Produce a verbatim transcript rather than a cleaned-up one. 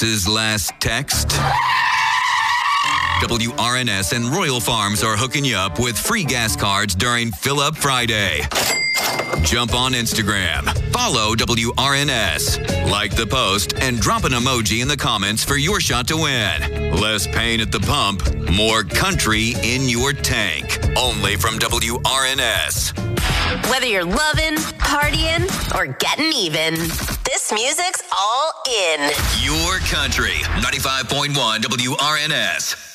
His last text? W R N S and Royal Farms are hooking you up with free gas cards during Fill Up Friday. Jump on Instagram, follow W R N S, like the post, and drop an emoji in the comments for your shot to win. Less pain at the pump, more country in your tank. Only from W R N S. Whether you're loving, partying, or getting even, this music's all in. Your country, ninety-five point one W R N S.